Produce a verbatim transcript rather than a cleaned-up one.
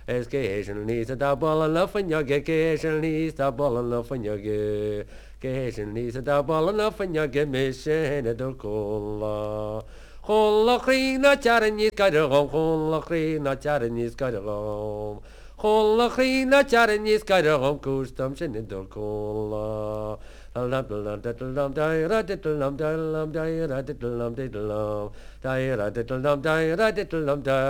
Occasionally, the ball and love when you get occasionally, the ball and love when you get occasionally, the ball and love when you get mission at the cola. Holla crina charnis kadagom, holla crina charnis kadagom. Holla crina charnis kadagom, custom shin in the cola. Lam lam diddle lam diera diddle lam diddle lam diera diddle lam diddle lam diera diddle lam diera diddle lam diera.